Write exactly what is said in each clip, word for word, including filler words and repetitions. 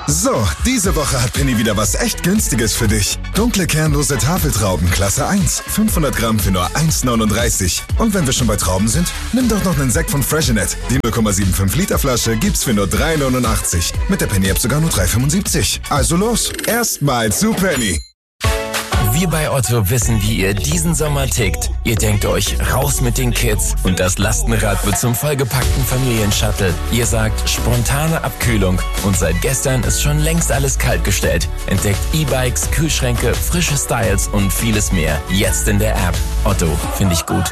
So, diese Woche hat Penny wieder was echt Günstiges für dich. Dunkle kernlose Tafeltrauben Klasse eins, fünfhundert Gramm für nur eins neununddreißig. Und wenn wir schon bei Trauben sind, nimm doch noch einen Sekt von Freshenet. Die null Komma fünfundsiebzig Liter Flasche gibt's für nur drei neunundachtzig. Mit der Penny App sogar nur drei fünfundsiebzig. Also los, erstmal zu Penny. Wir bei Otto wissen, wie ihr diesen Sommer tickt. Ihr denkt euch, raus mit den Kids und das Lastenrad wird zum vollgepackten Familienshuttle. Ihr sagt, spontane Abkühlung und seit gestern ist schon längst alles kaltgestellt. Entdeckt E-Bikes, Kühlschränke, frische Styles und vieles mehr. Jetzt in der App. Otto, finde ich gut.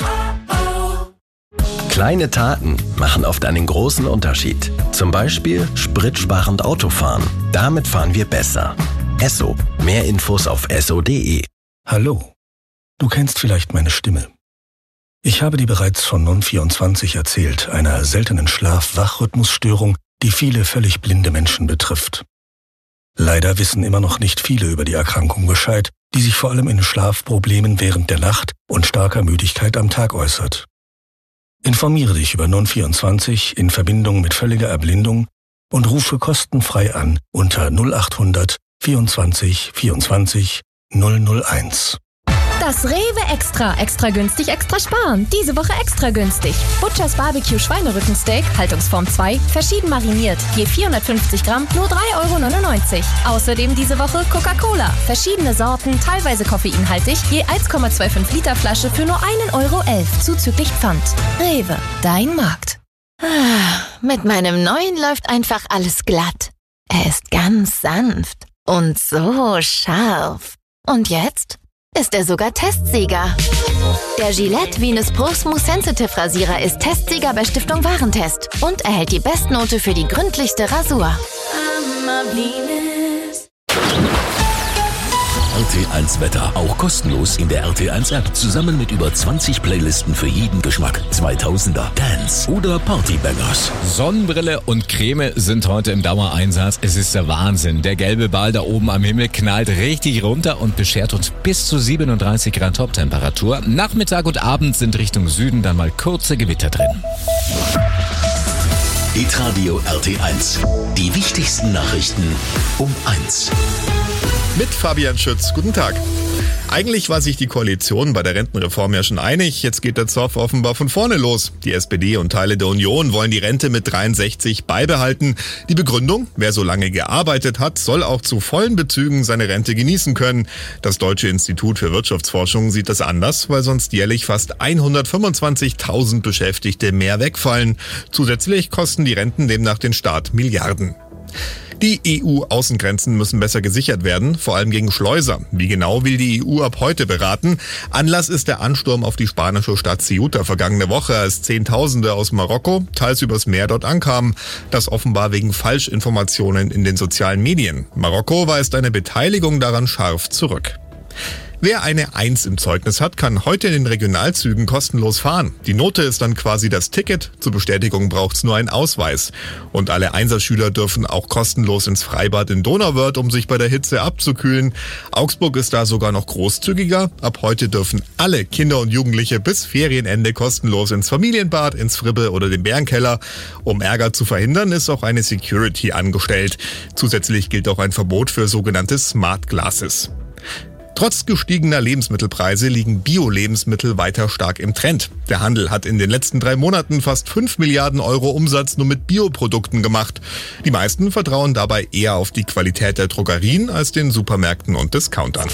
Kleine Taten machen oft einen großen Unterschied. Zum Beispiel spritsparend Autofahren. Damit fahren wir besser. Esso. Mehr Infos auf esso punkt de. Hallo, du kennst vielleicht meine Stimme. Ich habe dir bereits von Non vierundzwanzig erzählt, einer seltenen Schlaf-Wach-Rhythmusstörung, die viele völlig blinde Menschen betrifft. Leider wissen immer noch nicht viele über die Erkrankung Bescheid, die sich vor allem in Schlafproblemen während der Nacht und starker Müdigkeit am Tag äußert. Informiere dich über Non vierundzwanzig in Verbindung mit völliger Erblindung und rufe kostenfrei an unter null achthundert vierundzwanzig vierundzwanzig null null eins. Das Rewe Extra. Extra günstig, extra sparen. Diese Woche extra günstig. Butchers Barbecue Schweinerückensteak, Haltungsform zwei, verschieden mariniert. Je vierhundertfünfzig Gramm, nur drei Euro neunundneunzig. Außerdem diese Woche Coca-Cola. Verschiedene Sorten, teilweise koffeinhaltig, je eins Komma fünfundzwanzig Liter Flasche für nur ein Euro elf, zuzüglich Pfand. Rewe, dein Markt. Ah, mit meinem neuen läuft einfach alles glatt. Er ist ganz sanft und so scharf. Und jetzt ist er sogar Testsieger. Der Gillette Venus Pro Smooth Sensitive Rasierer ist Testsieger bei Stiftung Warentest und erhält die Bestnote für die gründlichste Rasur. R T eins Wetter, auch kostenlos in der R T eins App, zusammen mit über zwanzig Playlisten für jeden Geschmack. zweitausender, Dance oder Partybangers. Sonnenbrille und Creme sind heute im Dauereinsatz. Es ist der Wahnsinn. Der gelbe Ball da oben am Himmel knallt richtig runter und beschert uns bis zu siebenunddreißig Grad Toptemperatur. Nachmittag und Abend sind Richtung Süden dann mal kurze Gewitter drin. Hitradio R T eins. Die wichtigsten Nachrichten um eins. Mit Fabian Schütz. Guten Tag. Eigentlich war sich die Koalition bei der Rentenreform ja schon einig. Jetzt geht der Zoff offenbar von vorne los. Die S P D und Teile der Union wollen die Rente mit dreiundsechzig beibehalten. Die Begründung: Wer so lange gearbeitet hat, soll auch zu vollen Bezügen seine Rente genießen können. Das Deutsche Institut für Wirtschaftsforschung sieht das anders, weil sonst jährlich fast hundertfünfundzwanzigtausend Beschäftigte mehr wegfallen. Zusätzlich kosten die Renten demnach den Staat Milliarden. Die E U-Außengrenzen müssen besser gesichert werden, vor allem gegen Schleuser. Wie genau will die E U ab heute beraten? Anlass ist der Ansturm auf die spanische Stadt Ceuta vergangene Woche, als Zehntausende aus Marokko teils übers Meer dort ankamen. Das offenbar wegen Falschinformationen in den sozialen Medien. Marokko weist eine Beteiligung daran scharf zurück. Wer eine Eins im Zeugnis hat, kann heute in den Regionalzügen kostenlos fahren. Die Note ist dann quasi das Ticket. Zur Bestätigung braucht's nur einen Ausweis. Und alle Einserschüler dürfen auch kostenlos ins Freibad in Donauwörth, um sich bei der Hitze abzukühlen. Augsburg ist da sogar noch großzügiger. Ab heute dürfen alle Kinder und Jugendliche bis Ferienende kostenlos ins Familienbad, ins Fribbe oder den Bärenkeller. Um Ärger zu verhindern, ist auch eine Security angestellt. Zusätzlich gilt auch ein Verbot für sogenannte Smart Glasses. Trotz gestiegener Lebensmittelpreise liegen Bio-Lebensmittel weiter stark im Trend. Der Handel hat in den letzten drei Monaten fast fünf Milliarden Euro Umsatz nur mit Bioprodukten gemacht. Die meisten vertrauen dabei eher auf die Qualität der Drogerien als den Supermärkten und Discountern.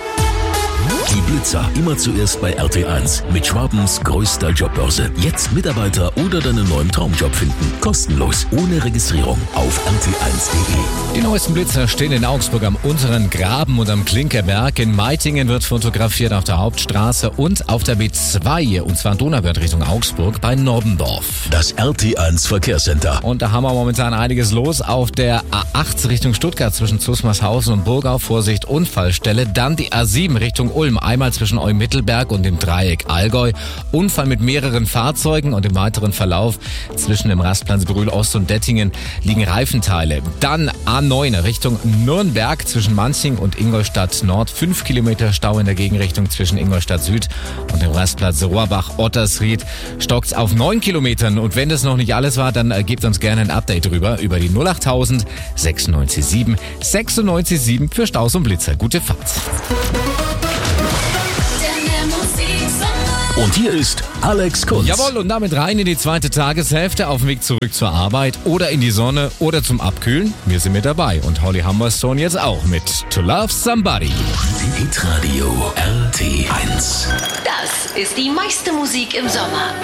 Die Blitzer, immer zuerst bei R T eins. Mit Schwabens größter Jobbörse. Jetzt Mitarbeiter oder deinen neuen Traumjob finden. Kostenlos, ohne Registrierung. Auf r t eins punkt de. Die neuesten Blitzer stehen in Augsburg am unteren Graben und am Klinkerberg. In Meitingen wird fotografiert auf der Hauptstraße und auf der B zwei, und zwar in Donauwörth Richtung Augsburg bei Nobbendorf. Das R T eins Verkehrscenter. Und da haben wir momentan einiges los. Auf der A acht Richtung Stuttgart zwischen Zusmarshausen und Burgau. Vorsicht, Unfallstelle. Dann die A sieben Richtung Ulm. allem einmal zwischen Eumittelberg und dem Dreieck Allgäu. Unfall mit mehreren Fahrzeugen und im weiteren Verlauf zwischen dem Rastplatz Brühl Ost und Dettingen liegen Reifenteile. Dann A neun Richtung Nürnberg zwischen Manching und Ingolstadt Nord. Fünf Kilometer Stau in der Gegenrichtung zwischen Ingolstadt Süd und dem Rastplatz Rohrbach-Ottersried. Stockt's auf neun Kilometern. Und wenn das noch nicht alles war, dann äh, gebt uns gerne ein Update drüber über die null achttausend sechsundneunzig sieben sechsundneunzig sieben für Staus und Blitzer. Gute Fahrt. Und hier ist Alex Kunz. Jawohl, und damit rein in die zweite Tageshälfte auf dem Weg zurück zur Arbeit oder in die Sonne oder zum Abkühlen. Wir sind mit dabei und Holly Humberstone jetzt auch mit To Love Somebody. Hitradio R T eins. Das ist die meiste Musik im Sommer.